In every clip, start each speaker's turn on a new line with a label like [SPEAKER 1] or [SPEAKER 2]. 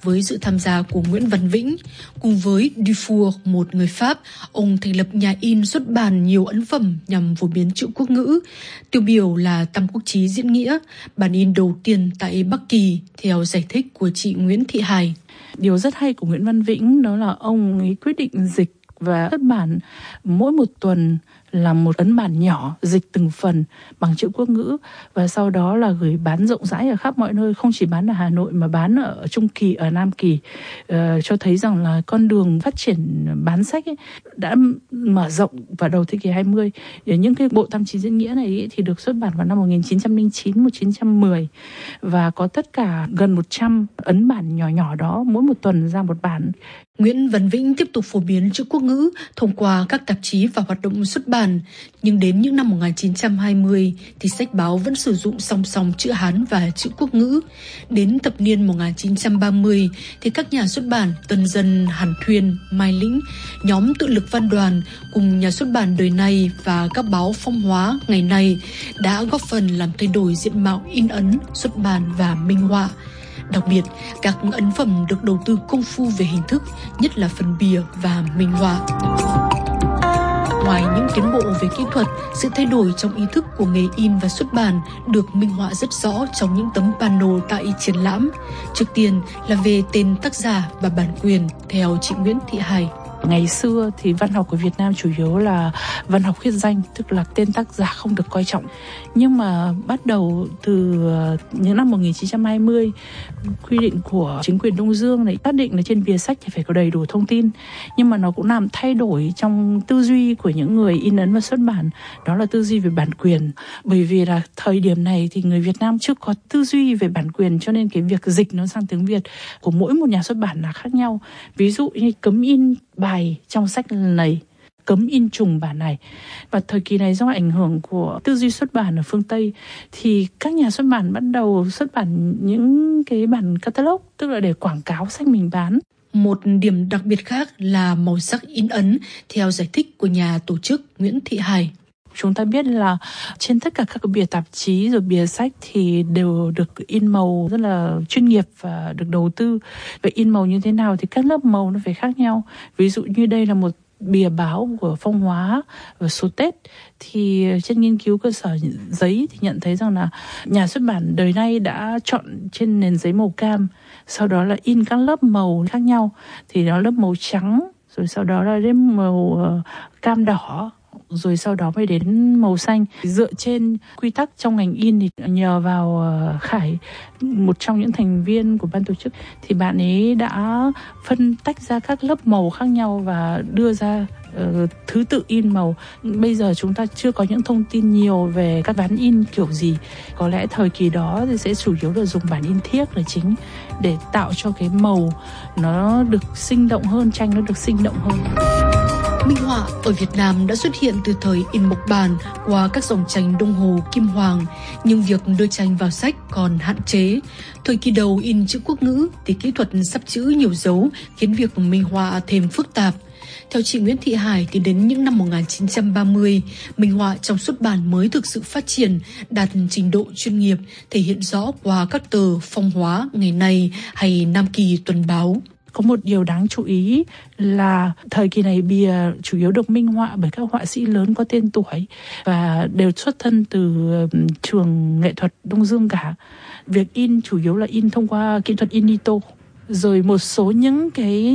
[SPEAKER 1] với sự tham gia của Nguyễn Văn Vĩnh. Cùng với Dufour, một người Pháp, ông thành lập nhà in xuất bản nhiều ấn phẩm nhằm phổ biến chữ quốc ngữ. Tiêu biểu là Tam Quốc Chí Diễn Nghĩa, bản in đầu tiên tại Bắc Kỳ, theo giải thích của chị Nguyễn Thị Hải.
[SPEAKER 2] Điều rất hay của Nguyễn Văn Vĩnh đó là ông ấy quyết định dịch và xuất bản mỗi một tuần là một ấn bản nhỏ, dịch từng phần bằng chữ quốc ngữ và sau đó là gửi bán rộng rãi ở khắp mọi nơi, không chỉ bán ở Hà Nội mà bán ở Trung Kỳ, ở Nam Kỳ, cho thấy rằng là con đường phát triển bán sách ấy đã mở rộng vào đầu thế kỷ 20. Những cái bộ Tam Chí Diễn Nghĩa này ấy thì được xuất bản vào năm 1909, 1910 và có tất cả gần 100 ấn bản nhỏ nhỏ đó, mỗi một tuần ra một bản.
[SPEAKER 1] Nguyễn Văn Vĩnh tiếp tục phổ biến chữ quốc ngữ thông qua các tạp chí và hoạt động xuất bản, nhưng đến những năm 1920 thì sách báo vẫn sử dụng song song chữ Hán và chữ quốc ngữ. Đến thập niên 1930 thì các nhà xuất bản Tân Dân, Hàn Thuyên, Mai Lĩnh, nhóm Tự lực Văn đoàn cùng nhà xuất bản Đời Này và các báo Phong Hóa ngày nay đã góp phần làm thay đổi diện mạo in ấn, xuất bản và minh họa. Đặc biệt, các ấn phẩm được đầu tư công phu về hình thức, nhất là phần bìa và minh họa. Ngoài những tiến bộ về kỹ thuật, sự thay đổi trong ý thức của nghề in và xuất bản được minh họa rất rõ trong những tấm pano tại triển lãm. Trước tiên là về tên tác giả và bản quyền, theo chị Nguyễn Thị Hải.
[SPEAKER 2] Ngày xưa thì văn học của Việt Nam chủ yếu là văn học khuyết danh, tức là tên tác giả không được coi trọng. Nhưng mà bắt đầu từ những năm 1920, quy định của chính quyền Đông Dương này xác định là trên bìa sách thì phải có đầy đủ thông tin. Nhưng mà nó cũng làm thay đổi trong tư duy của những người in ấn và xuất bản, đó là tư duy về bản quyền. Bởi vì là thời điểm này thì người Việt Nam chưa có tư duy về bản quyền, cho nên cái việc dịch nó sang tiếng Việt của mỗi một nhà xuất bản là khác nhau. Ví dụ như cấm in bài trong sách này, cấm in trùng bản này. Và thời kỳ này do ảnh hưởng của tư duy xuất bản ở phương Tây thì các nhà xuất bản bắt đầu xuất bản những cái bản catalog, tức là để quảng cáo sách mình bán.
[SPEAKER 1] Một điểm đặc biệt khác là màu sắc in ấn, theo giải thích của nhà tổ chức Nguyễn Thị Hải.
[SPEAKER 2] Chúng ta biết là trên tất cả các bìa tạp chí rồi bìa sách thì đều được in màu rất là chuyên nghiệp và được đầu tư. Vậy in màu như thế nào thì các lớp màu nó phải khác nhau. Ví dụ như đây là một bìa báo của Phong Hóa và số Tết, thì trên nghiên cứu cơ sở giấy thì nhận thấy rằng là nhà xuất bản Đời Nay đã chọn trên nền giấy màu cam, sau đó là in các lớp màu khác nhau, thì đó lớp màu trắng, rồi sau đó là đến màu cam đỏ, rồi sau đó mới đến màu xanh. Dựa trên quy tắc trong ngành in thì nhờ vào Khải, một trong những thành viên của ban tổ chức, thì bạn ấy đã phân tách ra các lớp màu khác nhau và đưa ra thứ tự in màu. Bây giờ chúng ta chưa có những thông tin nhiều về các ván in kiểu gì. Có lẽ thời kỳ đó thì sẽ chủ yếu là dùng bản in thiếc là chính, để tạo cho cái màu nó được sinh động hơn, tranh nó được sinh động hơn.
[SPEAKER 1] Minh họa ở Việt Nam đã xuất hiện từ thời in mộc bản qua các dòng tranh Đông Hồ, Kim Hoàng, nhưng việc đưa tranh vào sách còn hạn chế. Thời kỳ đầu in chữ quốc ngữ thì kỹ thuật sắp chữ nhiều dấu khiến việc minh họa thêm phức tạp. Theo chị Nguyễn Thị Hải thì đến những năm 1930, minh họa trong xuất bản mới thực sự phát triển, đạt trình độ chuyên nghiệp, thể hiện rõ qua các tờ Phong Hóa ngày nay hay Nam Kỳ tuần báo.
[SPEAKER 2] Có một điều đáng chú ý là thời kỳ này bìa chủ yếu được minh họa bởi các họa sĩ lớn có tên tuổi và đều xuất thân từ trường nghệ thuật Đông Dương cả. Việc in chủ yếu là in thông qua kỹ thuật in nito. Rồi một số những cái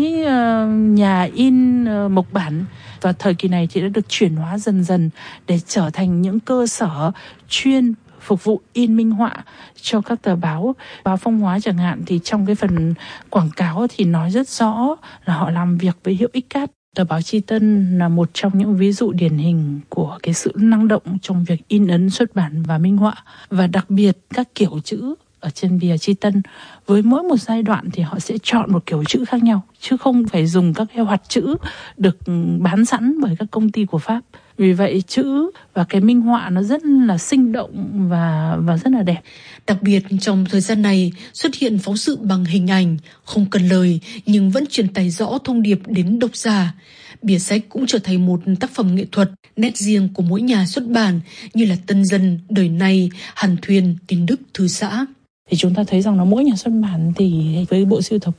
[SPEAKER 2] nhà in mộc bản vào thời kỳ này thì đã được chuyển hóa dần dần để trở thành những cơ sở chuyên phục vụ in minh họa cho các tờ báo. Báo Phong Hóa chẳng hạn thì trong cái phần quảng cáo thì nói rất rõ là họ làm việc với hiệu X-Card. Tờ báo Chi Tân là một trong những ví dụ điển hình của cái sự năng động trong việc in ấn, xuất bản và minh họa. Và đặc biệt các kiểu chữ ở trên bìa Chi Tân, với mỗi một giai đoạn thì họ sẽ chọn một kiểu chữ khác nhau, chứ không phải dùng các cái hoạt chữ được bán sẵn bởi các công ty của Pháp. Vì vậy chữ và cái minh họa nó rất là sinh động và rất là đẹp.
[SPEAKER 1] Đặc biệt trong thời gian này xuất hiện phóng sự bằng hình ảnh, không cần lời nhưng vẫn truyền tải rõ thông điệp đến độc giả. Bìa sách cũng trở thành một tác phẩm nghệ thuật, nét riêng của mỗi nhà xuất bản như là Tân Dân, Đời Nay, Hàn Thuyên, Tín Đức, Thư Xã.
[SPEAKER 2] Thì chúng ta thấy rằng là mỗi nhà xuất bản thì với bộ sưu tập